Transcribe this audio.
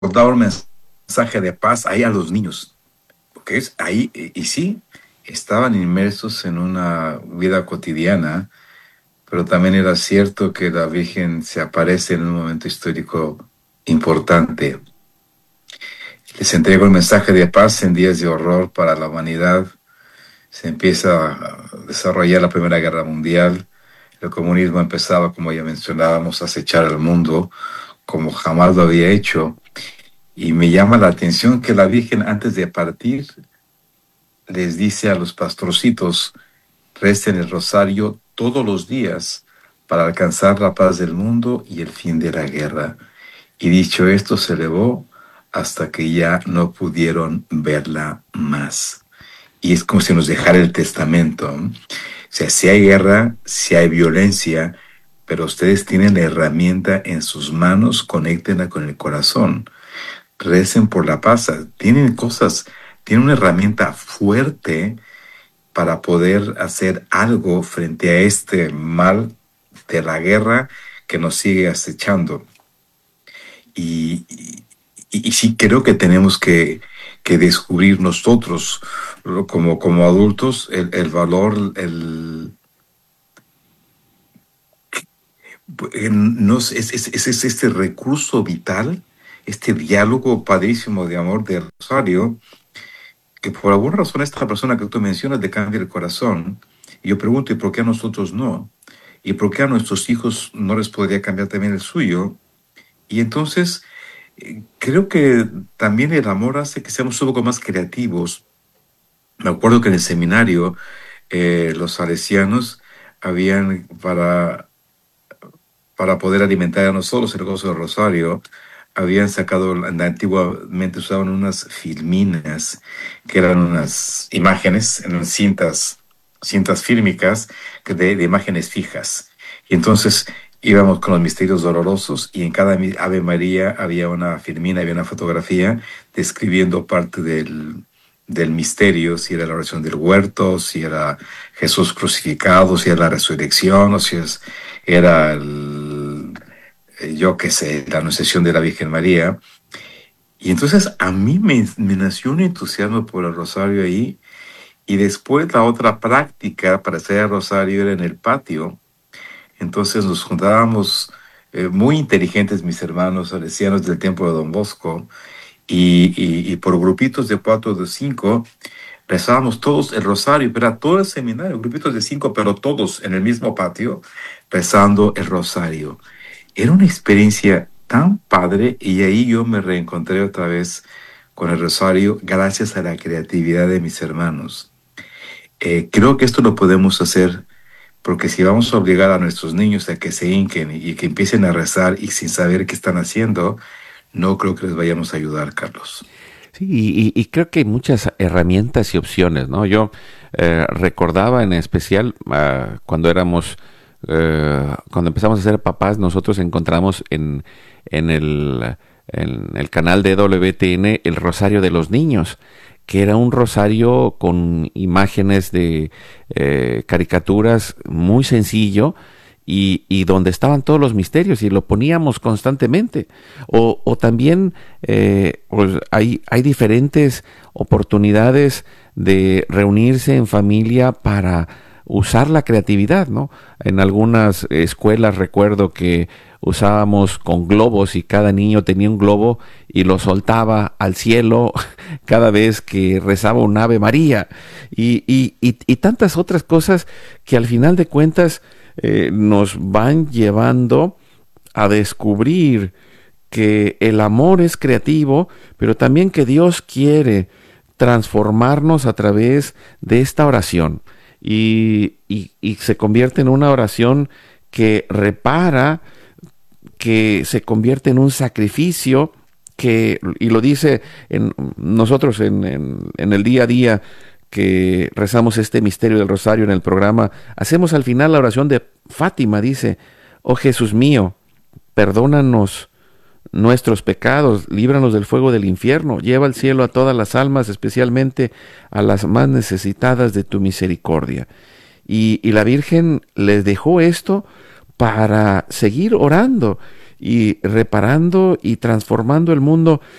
dar un mensaje de paz ahí a los niños, porque es ahí, y sí, estaban inmersos en una vida cotidiana, pero también era cierto que la Virgen se aparece en un momento histórico importante. Les entrego el mensaje de paz en días de horror para la humanidad. Se empieza a desarrollar la Primera Guerra Mundial. El comunismo empezaba, como ya mencionábamos, a acechar al mundo como jamás lo había hecho. Y me llama la atención que la Virgen, antes de partir, les dice a los pastorcitos: recen el rosario todos los días para alcanzar la paz del mundo y el fin de la guerra. Y dicho esto, se elevó hasta que ya no pudieron verla más. Y es como si nos dejara el testamento, ¿no? O sea, si hay guerra, si hay violencia, pero ustedes tienen la herramienta en sus manos, conéctenla con el corazón, recen por la paz, tienen cosas, tienen una herramienta fuerte para poder hacer algo frente a este mal de la guerra que nos sigue acechando. Y, y sí creo que tenemos que descubrir nosotros, como adultos, el valor, es este recurso vital, este diálogo padrísimo de amor de Rosario, que por alguna razón esta persona que tú mencionas le cambia el corazón. Y yo pregunto, ¿y por qué a nosotros no? ¿Y por qué a nuestros hijos no les podría cambiar también el suyo? Y entonces creo que también el amor hace que seamos un poco más creativos. Me acuerdo que en el seminario los salesianos habían, para poder alimentar a nosotros el gozo del rosario, habían sacado, antiguamente usaban unas filminas, que eran unas imágenes, en cintas fílmicas de imágenes fijas. Y entonces íbamos con los misterios dolorosos y en cada Ave María había una filmina, había una fotografía describiendo parte del misterio, si era la oración del huerto, si era Jesús crucificado, si era la resurrección, o si era yo qué sé, la anunciación de la Virgen María. Y entonces a mí me nació un entusiasmo por el rosario ahí. Y después la otra práctica para hacer el rosario era en el patio. Entonces nos juntábamos, muy inteligentes mis hermanos salesianos del tiempo de Don Bosco, y por grupitos de 4 o de 5 rezábamos todos el rosario, pero era todo el seminario, grupitos de 5, pero todos en el mismo patio rezando el rosario. Era una experiencia tan padre, y ahí yo me reencontré otra vez con el rosario gracias a la creatividad de mis hermanos. Creo que esto lo podemos hacer porque si vamos a obligar a nuestros niños a que se hinquen y que empiecen a rezar y sin saber qué están haciendo, no creo que les vayamos a ayudar, Carlos. Sí, y creo que hay muchas herramientas y opciones, ¿no? Yo recordaba en especial cuando empezamos a ser papás, nosotros encontramos en el canal de WTN el Rosario de los Niños, que era un rosario con imágenes de caricaturas muy sencillo, y donde estaban todos los misterios y lo poníamos constantemente. O también pues hay diferentes oportunidades de reunirse en familia para usar la creatividad, ¿no? En algunas escuelas recuerdo que usábamos con globos y cada niño tenía un globo y lo soltaba al cielo cada vez que rezaba un Ave María y tantas otras cosas que al final de cuentas nos van llevando a descubrir que el amor es creativo, pero también que Dios quiere transformarnos a través de esta oración y se convierte en una oración que repara, que se convierte en un sacrificio, y lo dice nosotros en el día a día que rezamos este misterio del rosario en el programa, hacemos al final la oración de Fátima, dice: oh Jesús mío, perdónanos nuestros pecados, líbranos del fuego del infierno, lleva al cielo a todas las almas, especialmente a las más necesitadas de tu misericordia. Y la Virgen les dejó esto para seguir orando. y reparando y transformando el mundo